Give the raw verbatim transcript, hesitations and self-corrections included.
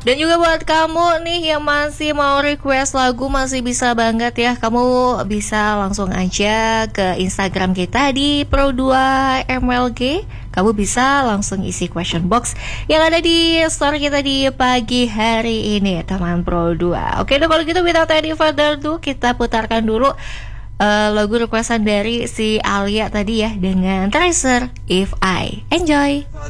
Dan juga buat kamu nih yang masih mau request lagu, masih bisa banget ya. Kamu bisa langsung aja ke Instagram kita di Pro dua M L G. Kamu bisa langsung isi question box yang ada di story kita di pagi hari ini, teman Pro dua. Oke deh, kalau gitu without any further ado, kita putarkan dulu uh, lagu requestan dari si Alia tadi ya, dengan Tracer If I. Enjoy.